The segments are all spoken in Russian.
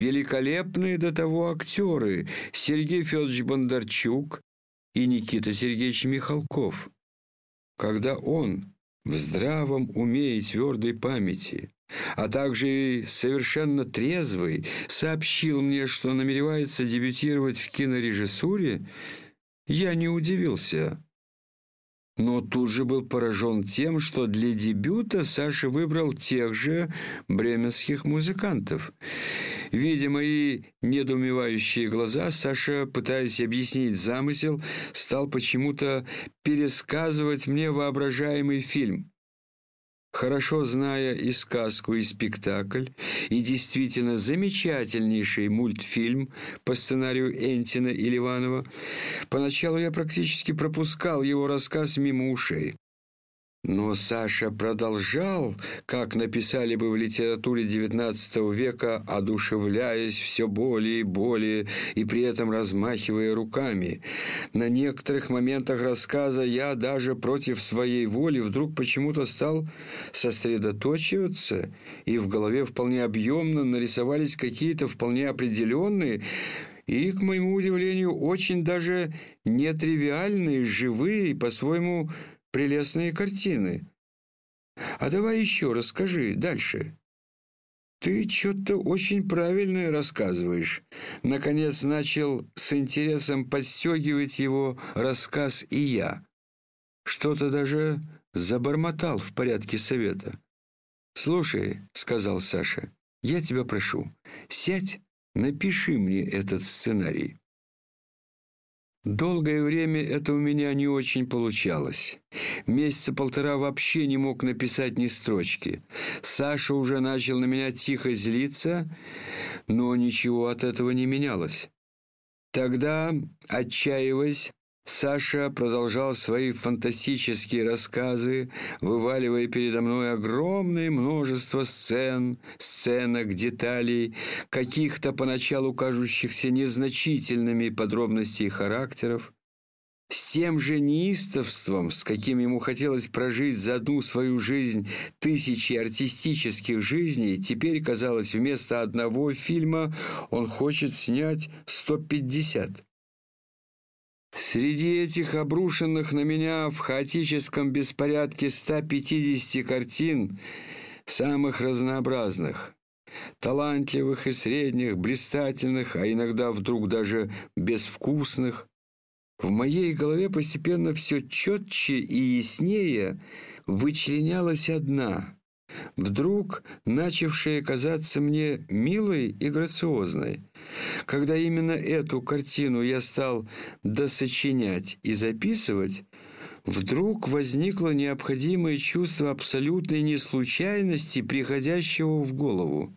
великолепные до того актеры Сергей Федорович Бондарчук и Никита Сергеевич Михалков. Когда он в здравом уме и твердой памяти, а также и совершенно трезвый, сообщил мне, что намеревается дебютировать в кинорежиссуре, я не удивился, но тут же был поражен тем, что для дебюта Саша выбрал тех же бременских музыкантов. Видя мои недоумевающие глаза, Саша, пытаясь объяснить замысел, стал почему-то пересказывать мне воображаемый фильм. Хорошо зная и сказку, и спектакль, и действительно замечательнейший мультфильм по сценарию Энтина и Ливанова, поначалу я практически пропускал его рассказ мимо ушей. Но Саша продолжал, как написали бы в литературе XIX века, одушевляясь все более и более и при этом размахивая руками. На некоторых моментах рассказа я даже против своей воли вдруг почему-то стал сосредоточиваться, и в голове вполне объемно нарисовались какие-то вполне определенные и, к моему удивлению, очень даже нетривиальные, живые и по-своему прелестные картины. А давай еще расскажи дальше. Ты что-то очень правильное рассказываешь. Наконец начал с интересом подстегивать его рассказ и я. Что-то даже забормотал в порядке совета. «Слушай», — сказал Саша, — «я тебя прошу, сядь, напиши мне этот сценарий». Долгое время это у меня не очень получалось. Месяца полтора вообще не мог написать ни строчки. Саша уже начал на меня тихо злиться, но ничего от этого не менялось. Тогда, отчаиваясь, Саша продолжал свои фантастические рассказы, вываливая передо мной огромное множество сценок, деталей, каких-то поначалу кажущихся незначительными подробностей характеров. С тем же неистовством, с каким ему хотелось прожить за одну свою жизнь тысячи артистических жизней, теперь, казалось, вместо одного фильма он хочет снять 150. Среди этих обрушенных на меня в хаотическом беспорядке 150 картин, самых разнообразных, талантливых и средних, блистательных, а иногда вдруг даже безвкусных, в моей голове постепенно все четче и яснее вычленялась одна, вдруг начавшая казаться мне милой и грациозной. Когда именно эту картину я стал досочинять и записывать, вдруг возникло необходимое чувство абсолютной неслучайности, приходящего в голову.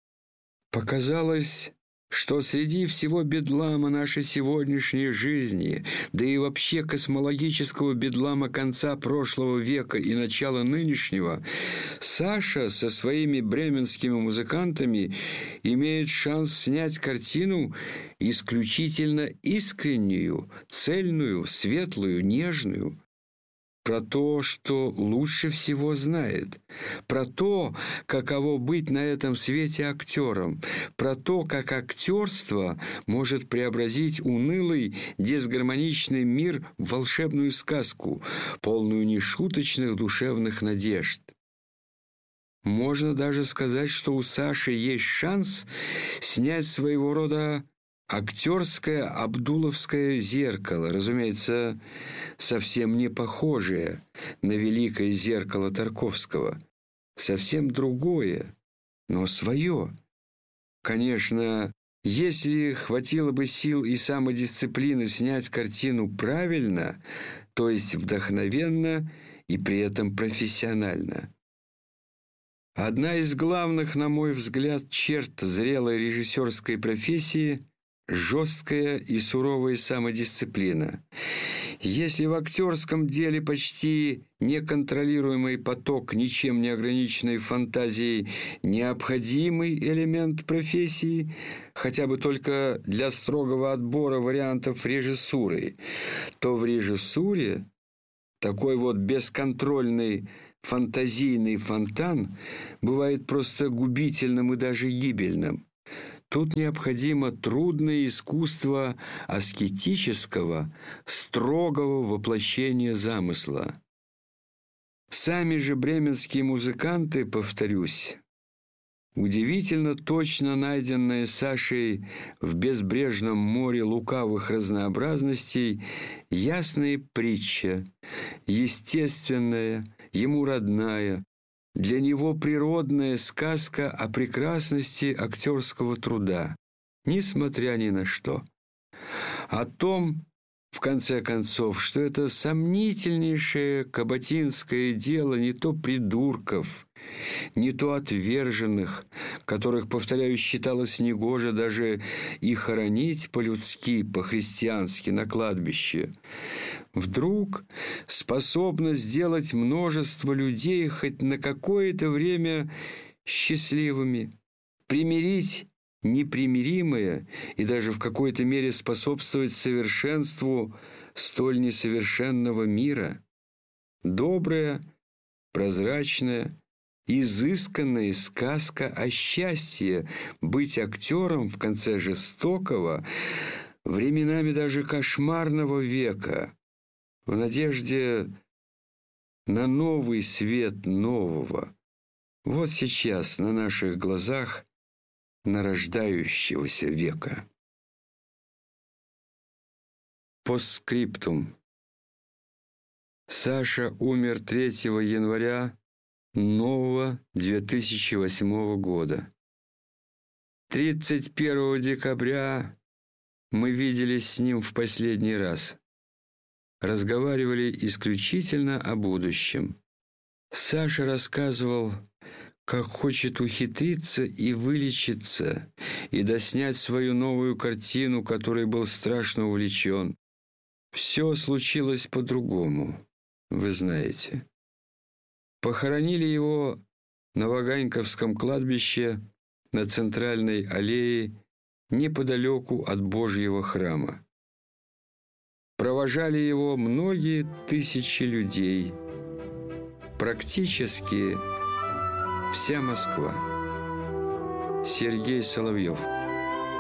Показалось, что среди всего бедлама нашей сегодняшней жизни, да и вообще космологического бедлама конца прошлого века и начала нынешнего, Саша со своими бременскими музыкантами имеет шанс снять картину исключительно искреннюю, цельную, светлую, нежную, про то, что лучше всего знает, про то, каково быть на этом свете актером, про то, как актерство может преобразить унылый, дисгармоничный мир в волшебную сказку, полную нешуточных душевных надежд. Можно даже сказать, что у Саши есть шанс снять своего рода актерское абдуловское зеркало, разумеется, совсем не похожее на великое зеркало Тарковского, совсем другое, но свое. Конечно, если хватило бы сил и самодисциплины снять картину правильно, то есть вдохновенно и при этом профессионально. Одна из главных, на мой взгляд, черт зрелой режиссерской профессии – жесткая и суровая самодисциплина. Если в актерском деле почти неконтролируемый поток ничем не ограниченной фантазией необходимый элемент профессии, хотя бы только для строгого отбора вариантов режиссуры, то в режиссуре такой вот бесконтрольный фантазийный фонтан бывает просто губительным и даже гибельным. Тут необходимо трудное искусство аскетического, строгого воплощения замысла. Сами же бременские музыканты, повторюсь, удивительно точно найденная Сашей в безбрежном море лукавых разнообразностей ясная притча, естественная, ему родная, для него природная сказка о прекрасности актерского труда, несмотря ни на что. О том, в конце концов, что это сомнительнейшее каботинское дело не то придурков, не то отверженных, которых, повторяю, считалось негоже даже и хоронить по-людски, по-христиански на кладбище, вдруг способна сделать множество людей хоть на какое-то время счастливыми, примирить непримиримое и даже в какой-то мере способствовать совершенству столь несовершенного мира. Добрая, прозрачная, изысканная сказка о счастье быть актером в конце жестокого, временами даже кошмарного века, в надежде на новый свет нового. Вот сейчас на наших глазах нарождающегося века. Постскриптум. Саша умер 3 января нового 2008 года. 31 декабря мы виделись с ним в последний раз. Разговаривали исключительно о будущем. Саша рассказывал, как хочет ухитриться и вылечиться, и доснять свою новую картину, которой был страшно увлечен. Все случилось по-другому, вы знаете. Похоронили его на Ваганьковском кладбище на центральной аллее неподалеку от Божьего храма. Провожали его многие тысячи людей, практически вся Москва. Сергей Соловьев.